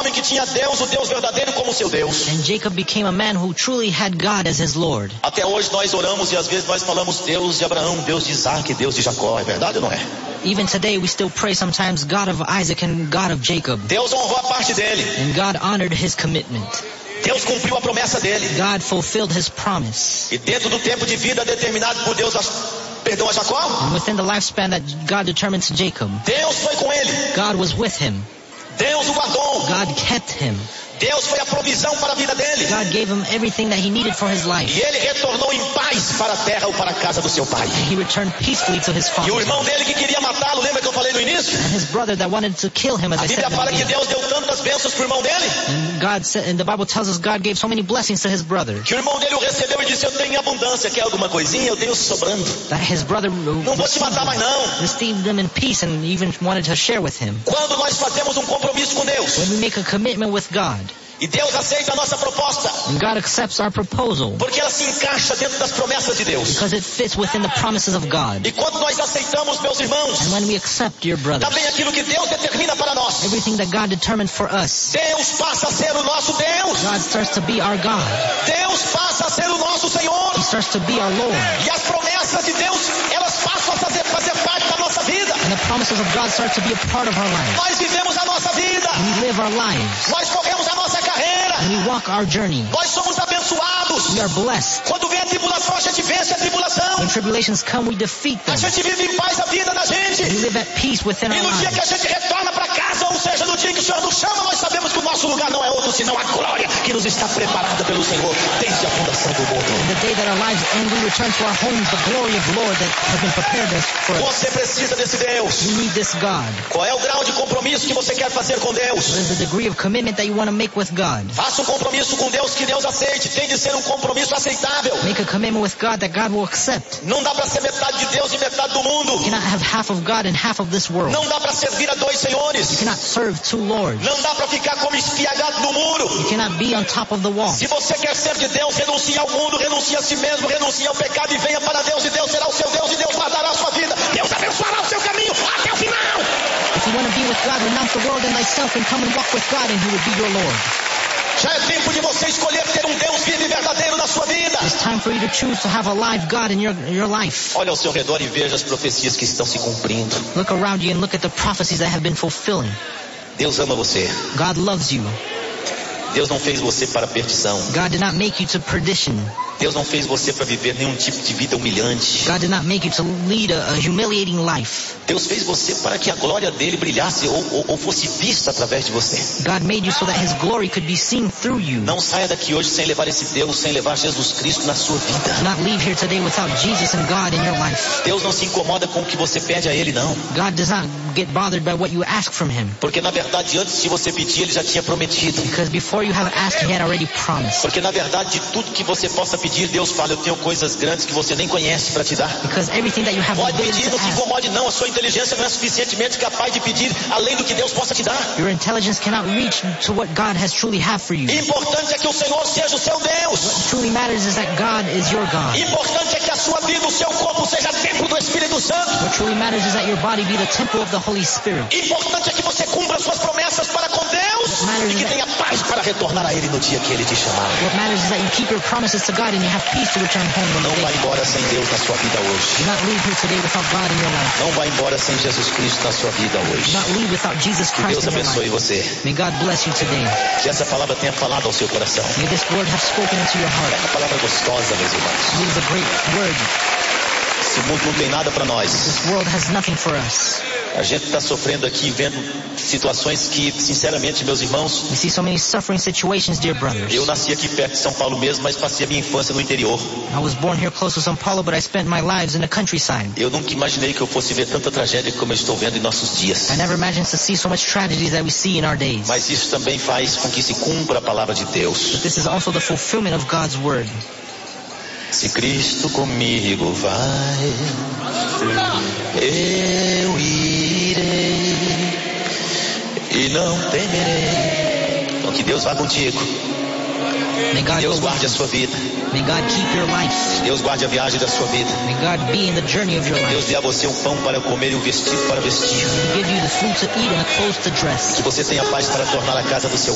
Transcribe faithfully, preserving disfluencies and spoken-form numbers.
homem que tinha Deus, o Deus verdadeiro, como seu Deus. And Jacob became a man who truly had God as his Lord. Até hoje nós oramos e às vezes nós falamos Deus de Abraão, Deus de Isaac, Deus de Jacó. É verdade ou não é? Even today we still pray sometimes God of Isaac and God of Jacob. Deus honrou a parte dele. And God honored his commitment. Deus cumpriu a promessa dele. God fulfilled his promise. E dentro do tempo de vida determinado por Deus, perdão, a Jacó, and within the lifespan that God determined to Jacob, Deus foi com ele. God was with him. Deus o guardou. God kept him. Deus foi a provisão para a vida dele. God gave him everything that he needed for his life. E ele retornou em paz para a terra ou para a casa do seu pai. And he returned peacefully to his father. E o irmão dele que queria matá-lo, lembra que eu falei no início? And his brother that wanted to kill him, as a I said Bíblia in the fala que beginning. Deus deu tantas bênçãos para o irmão dele. And God said, and the Bible tells us God gave so many blessings to his brother. Que o irmão dele o recebeu e disse: eu tenho abundância, quer alguma coisinha? Eu tenho sobrando. That his brother não vou te matar mais não. received them in peace and even wanted to share with him. Quando nós fazemos um compromisso com Deus, when we make a commitment with God, e Deus aceita a nossa proposta, and God accepts our proposal, porque ela se encaixa dentro das promessas de Deus. Because it fits within the promises of God. E quando nós aceitamos, meus irmãos, and when we accept, dear brothers, também aquilo que Deus determina para nós, everything that God determined for us, Deus passa a ser o nosso Deus. God starts to be our God. Deus passa a ser o nosso Senhor. He starts to be our Lord. E as promessas de Deus, elas passam a fazer, fazer parte da nossa vida. And the promises of God start to be a part of our life. Nós vivemos a nossa vida. And we live our lives. Nós corremos a nossa carreira. And we walk our journey. Nós somos abençoados. We are blessed. Quando vem a tribulação, a gente vence a tribulação. When tribulations come, we defeat them. A gente vive em paz a vida da gente. And we live at peace within e our no lives. dia que a gente retorna para casa, ou seja, no dia que o Senhor nos chama, nós sabemos que o nosso lugar não é outro senão a glória que nos está preparada pelo Senhor desde a fundação do mundo. And the day that our lives end, we return to our homes, the glory of the Lord that has been prepared us for us. Você precisa desse Deus. You need this God. Qual é o grau de compromisso que você quer fazer com Deus? What is the degree of commitment that you want to make with God? Faça um compromisso com Deus que Deus aceite. Tem de ser um compromisso aceitável. Make a commitment with God that God will accept. Não dá para ser metade de Deus e metade do mundo. You cannot have half of God and half of this world. Não dá para servir a dois senhores. You cannot serve two lords. Não dá para ficar como espiagado no muro. You cannot be on top of the wall. Se você quer ser de Deus, renuncie ao mundo, renuncie a si mesmo, renuncie ao pecado e venha para Deus, e Deus será o seu Deus, e Deus guardará a sua vida. Deus abençoará o seu caminho até o final. If you want to be with God, renounce the world and thyself and come and walk with God, and He will be your Lord. Já é tempo de você escolher ter um Deus vivo e verdadeiro na sua vida. It's time for you to choose to have a live God in your, your life. Olha ao seu redor e veja as profecias que estão se cumprindo. Look around you and look at the prophecies that have been fulfilling. Deus ama você. God loves you. Deus não fez você para a perdição. God did not make you to perdition. Deus não fez você para viver nenhum tipo de vida humilhante. God did not make you to lead a, a humiliating life. Deus fez você para que a glória dele brilhasse ou, ou, ou fosse vista através de você. God made you so that His glory could be seen through you. Não saia daqui hoje sem levar esse Deus, sem levar Jesus Cristo na sua vida. Do not leave here today without Jesus and God in your life. Deus não se incomoda com o que você pede a Ele, não. God does not get bothered by what you ask from Him. Porque na verdade antes de você pedir, Ele já tinha prometido. Because before you have asked, He had already promised. Porque na verdade de tudo que você possa pedir, Deus fala: eu tenho coisas grandes que você nem conhece para te dar. Because everything that you have Pode ability pedir, to não se ask. incomode não. A sua inteligência não é suficientemente capaz de pedir além do que Deus possa te dar. Your intelligence cannot reach to what God has truly have for you. Importante é que o Senhor seja o seu Deus. What truly matters is that God is your God. Importante é que a sua vida, o seu corpo seja templo do Espírito Santo. What truly matters is that your body be the temple of the Holy Spirit. Importante é que você cumpra suas promessas para com Deus e que tenha paz para retornar a Ele no dia que Ele te chamar. What matters is that you keep your promises to God and you have peace to return home when Não the vá day. embora sem Deus na sua vida hoje. Do not leave here today without God in your life. Não vá embora sem Jesus Cristo na sua vida hoje. Do not leave without Jesus Que Christ Deus in your abençoe life. você. May God bless you today. Que essa palavra tenha falado ao seu coração. May this word have spoken into your É heart. uma palavra gostosa, meus irmãos. It is a great word. Esse mundo não tem nada para nós. This world has nothing for us. A gente está sofrendo aqui, vendo situações que, sinceramente, meus irmãos, We see so many suffering situations, dear brothers. eu nasci aqui perto de São Paulo mesmo, mas passei a minha infância no interior. I was born here close to São Paulo, but I spent my lives in the countryside. Eu nunca imaginei que eu fosse ver tanta tragédia como eu estou vendo em nossos dias. I never imagined to see so much tragedies that we see in our days. Mas isso também faz com que se cumpra a palavra de Deus. But this is also the fulfillment of God's word. Se Cristo comigo vai, eu irei e não temerei. Então que Deus vá contigo. May God Deus go guarde a with sua vida. you. May God keep your life. Deus guarde a viagem da sua vida. May God be in the journey of your Deus life. dê a você um pão para comer e um vestido para vestir. He give you the food to eat and the clothes to dress. Que você tenha paz para tornar a casa do seu